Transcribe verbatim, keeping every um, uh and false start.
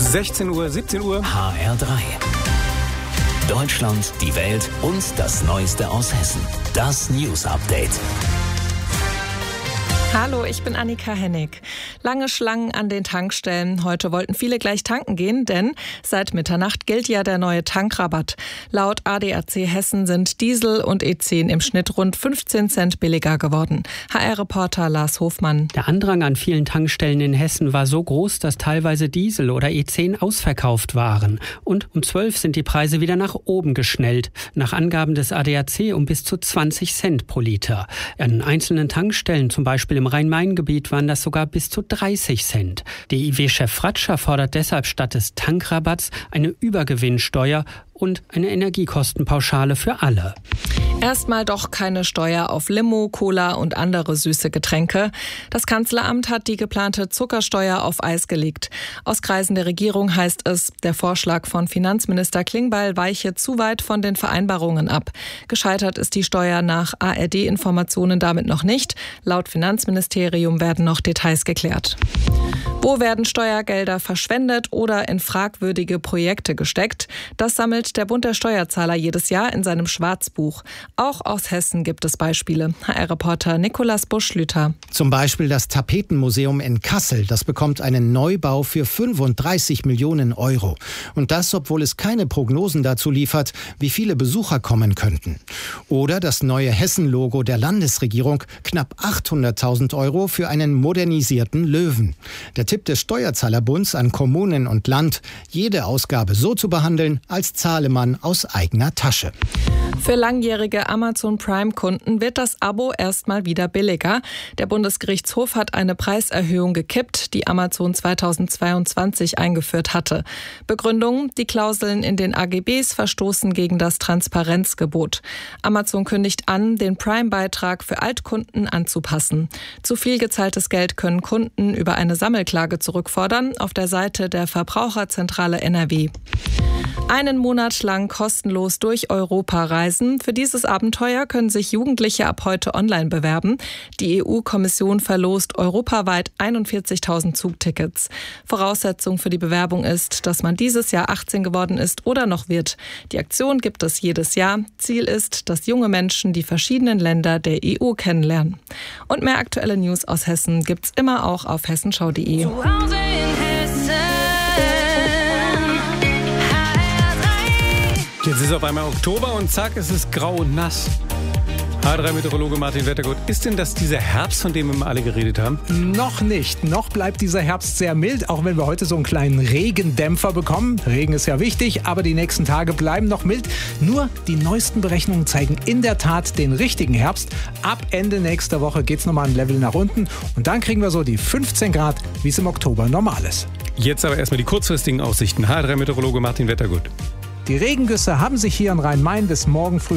sechzehn Uhr, siebzehn Uhr. H R drei. Deutschland, die Welt und das Neueste aus Hessen. Das News Update. Hallo, ich bin Annika Hennig. Lange Schlangen an den Tankstellen. Heute wollten viele gleich tanken gehen, denn seit Mitternacht gilt ja der neue Tankrabatt. Laut A D A C Hessen sind Diesel und E zehn im Schnitt rund fünfzehn Cent billiger geworden. H R-Reporter Lars Hofmann. Der Andrang an vielen Tankstellen in Hessen war so groß, dass teilweise Diesel oder E zehn ausverkauft waren. Und um zwölf sind die Preise wieder nach oben geschnellt. Nach Angaben des A D A C um bis zu zwanzig Cent pro Liter. An einzelnen Tankstellen, zum Beispiel im Rhein-Main-Gebiet, waren das sogar bis zu dreißig Cent. Der I W-Chef Fratscher fordert deshalb statt des Tankrabatts eine Übergewinnsteuer und eine Energiekostenpauschale für alle. Erstmal doch keine Steuer auf Limo, Cola und andere süße Getränke. Das Kanzleramt hat die geplante Zuckersteuer auf Eis gelegt. Aus Kreisen der Regierung heißt es, der Vorschlag von Finanzminister Klingbeil weiche zu weit von den Vereinbarungen ab. Gescheitert ist die Steuer nach A R D-Informationen damit noch nicht. Laut Finanzministerium werden noch Details geklärt. Wo werden Steuergelder verschwendet oder in fragwürdige Projekte gesteckt? Das sammelt der Bund der Steuerzahler jedes Jahr in seinem Schwarzbuch. Auch aus Hessen gibt es Beispiele. H R-Reporter Nikolaus Buschlüter. Zum Beispiel das Tapetenmuseum in Kassel. Das bekommt einen Neubau für fünfunddreißig Millionen Euro. Und das, obwohl es keine Prognosen dazu liefert, wie viele Besucher kommen könnten. Oder das neue Hessen-Logo der Landesregierung. Knapp achthunderttausend Euro für einen modernisierten Löwen. Der Tipp des Steuerzahlerbunds an Kommunen und Land, jede Ausgabe so zu behandeln, als zahle man aus eigener Tasche. Für langjährige Amazon Prime-Kunden wird das Abo erstmal wieder billiger. Der Bundesgerichtshof hat eine Preiserhöhung gekippt, die Amazon zweitausendzweiundzwanzig eingeführt hatte. Begründung: Die Klauseln in den A G Bs verstoßen gegen das Transparenzgebot. Amazon kündigt an, den Prime-Beitrag für Altkunden anzupassen. Zu viel gezahltes Geld können Kunden über eine Sammelklage zurückfordern, auf der Seite der Verbraucherzentrale N R W. Einen Monat lang kostenlos durch Europa reisen. Für dieses Abenteuer können sich Jugendliche ab heute online bewerben. Die E U-Kommission verlost europaweit einundvierzigtausend Zugtickets. Voraussetzung für die Bewerbung ist, dass man dieses Jahr achtzehn geworden ist oder noch wird. Die Aktion gibt es jedes Jahr. Ziel ist, dass junge Menschen die verschiedenen Länder der E U kennenlernen. Und mehr aktuelle News aus Hessen gibt's immer auch auf hessenschau punkt de. Jetzt ist auf einmal Oktober und zack, es ist grau und nass. H drei Meteorologe Martin Wettergut, ist denn das dieser Herbst, von dem wir immer alle geredet haben? Noch nicht. Noch bleibt dieser Herbst sehr mild, auch wenn wir heute so einen kleinen Regendämpfer bekommen. Regen ist ja wichtig, aber die nächsten Tage bleiben noch mild. Nur die neuesten Berechnungen zeigen in der Tat den richtigen Herbst. Ab Ende nächster Woche geht es nochmal ein Level nach unten und dann kriegen wir so die fünfzehn Grad, wie es im Oktober normal ist. Jetzt aber erstmal die kurzfristigen Aussichten. H drei Meteorologe Martin Wettergut. Die Regengüsse haben sich hier in Rhein-Main bis morgen früh